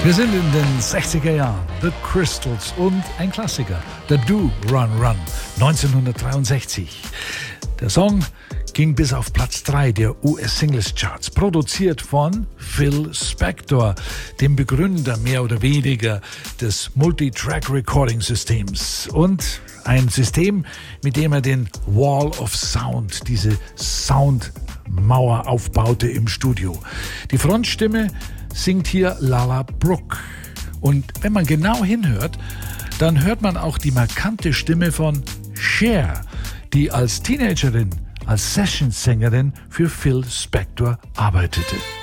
Wir sind in den 60er Jahren. The Crystals und ein Klassiker, The Do Run Run, 1963. Der Song ging bis auf Platz 3 der US-Singles-Charts, produziert von Phil Spector, dem Begründer mehr oder weniger des Multitrack-Recording-Systems. Und ein System, mit dem er den Wall of Sound, diese Soundmauer aufbaute im Studio. Die Frontstimme singt hier Lala Brooke. Und wenn man genau hinhört, dann hört man auch die markante Stimme von Cher, die als Teenagerin, als Session-Sängerin für Phil Spector arbeitete.